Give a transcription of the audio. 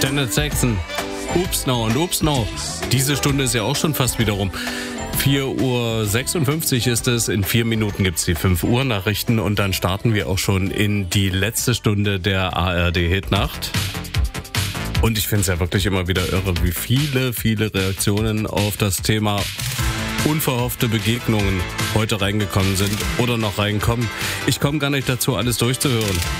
Janet Jackson. Ups now und Ups now. Diese Stunde ist ja auch schon fast wieder rum. 4:56 Uhr ist es. In 4 Minuten gibt's die 5 Uhr Nachrichten und dann starten wir auch schon in die letzte Stunde der ARD-Hitnacht. Und ich finde es ja wirklich immer wieder irre, wie viele Reaktionen auf das Thema unverhoffte Begegnungen heute reingekommen sind oder noch reinkommen. Ich komme gar nicht dazu, alles durchzuhören.